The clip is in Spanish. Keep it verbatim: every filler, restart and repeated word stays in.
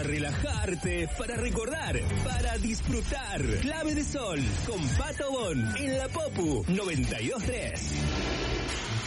para relajarte, para recordar, para disfrutar. Clave de Sol con Pato Bon en la Popu noventa y dos punto tres.